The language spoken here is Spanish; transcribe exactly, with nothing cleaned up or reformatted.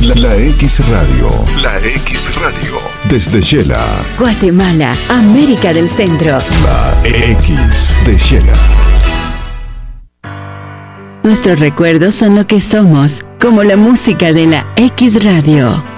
La, la X Radio. La X Radio. Desde Shela, Guatemala, América del Centro. La X de Shela. Nuestros recuerdos son lo que somos, como la música de la X Radio.